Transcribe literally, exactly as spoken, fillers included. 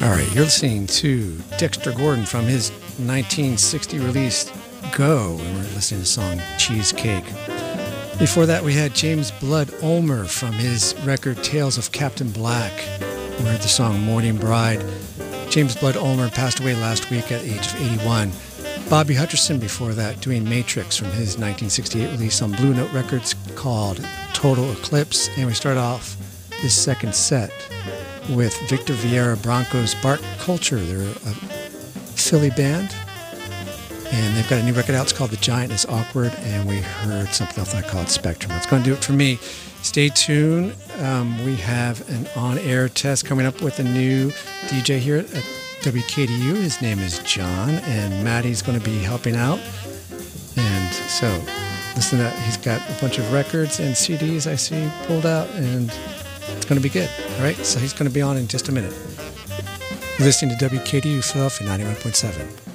All right, you're listening to Dexter Gordon from his nineteen sixty release Go, and we're listening to the song Cheesecake. Before that, we had James Blood Ulmer from his record Tales of Captain Black. We heard the song Morning Bride. James Blood Ulmer passed away last week at the age of eighty-one. Bobby Hutcherson before that, doing Matrix from his nineteen sixty-eight release on Blue Note Records called Total Eclipse. And we start off this second set with Victor Vieira Bronco's Bark Culture. They're a Philly band, and they've got a new record out. It's called The Giant is Awkward, and we heard something else I call it Spectrum. That's going to do it for me. Stay tuned. Um, we have an on-air test coming up with a new D J here at W K D U. His name is John, and Maddie's going to be helping out. And so, listen to that. He's got a bunch of records and C Ds I see pulled out, and it's going to be good. All right, so he's going to be on in just a minute. You're listening to W K D U Philadelphia ninety-one point seven.